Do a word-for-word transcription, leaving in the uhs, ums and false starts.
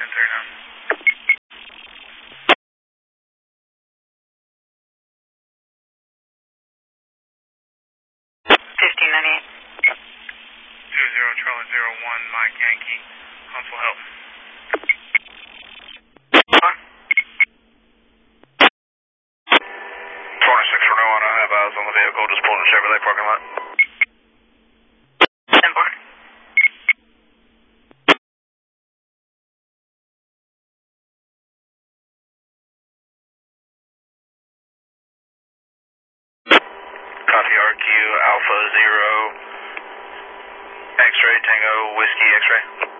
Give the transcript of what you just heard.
ten thirty-nine. fifteen ninety-eight. Zero zero Charlie zero one Mike Yankee. Console help. twenty-six for no one. I have eyes on the vehicle. Just pulled in the Chevrolet parking lot. ten four. Copy R Q Alpha Zero X-ray Tango Whiskey X-ray.